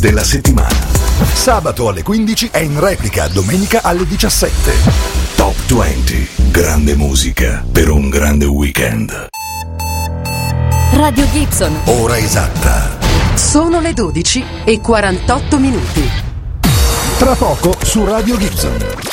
della settimana. Sabato alle 15 e in replica domenica alle 17. Top 20. Grande musica per un grande weekend. Radio Gibson. Ora esatta. Sono le 12:48. Tra poco su Radio Gibson.